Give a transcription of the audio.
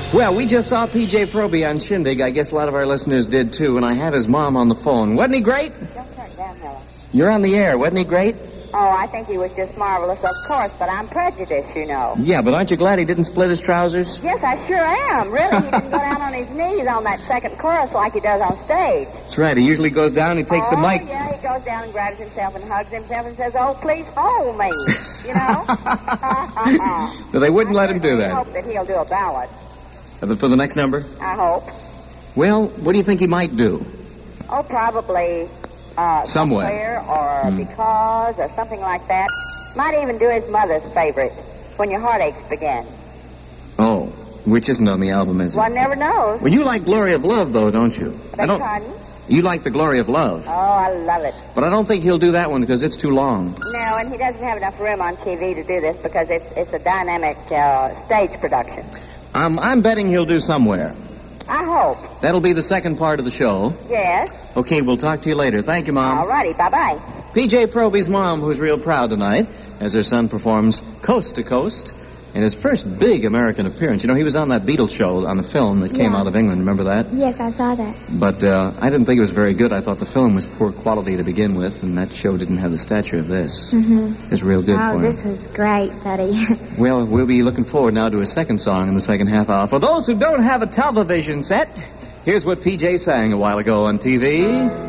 Well, we just saw P.J. Proby on Shindig. I guess a lot of our listeners did, too, and I have his mom on the phone. Wasn't he great? Don't turn it down, Helen. You're on the air. Wasn't he great? Oh, I think he was just marvelous, of course, but I'm prejudiced, you know. Yeah, but aren't you glad he didn't split his trousers? Yes, I sure am. Really, he didn't go down on his knees on that second chorus like he does on stage. That's right. He usually goes down, he takes the mic. Oh, yeah, he goes down and grabs himself and hugs himself and says, "Oh, please hold me," you know? But they wouldn't let him do I that. hope that he'll do a ballad. For the next number? I hope. Well, what do you think he might do? Oh, probably Somewhere. Or Because or something like that. Might even do his mother's favorite, When Your Heartaches Begin. Oh, which isn't on the album, is it? One never knows. Well, you like Glory of Love, though, don't you? Beg your pardon? You like the Glory of Love. Oh, I love it. But I don't think he'll do that one because it's too long. No, and he doesn't have enough room on TV to do this because it's a dynamic stage production. I'm betting he'll do Somewhere. I hope. That'll be the second part of the show. Yes. Okay, we'll talk to you later. Thank you, Mom. All righty, bye-bye. P.J. Proby's mom, who's real proud tonight, as her son performs Coast to Coast in his first big American appearance. You know, he was on that Beatles show on the film that came out of England. Remember that? Yes, I saw that. But I didn't think it was very good. I thought the film was poor quality to begin with, and that show didn't have the stature of this. Mm-hmm. It was real good for him. Oh, this was great, Buddy. Well, we'll be looking forward now to a second song in the second half hour. For those who don't have a television set, here's what P.J. sang a while ago on TV.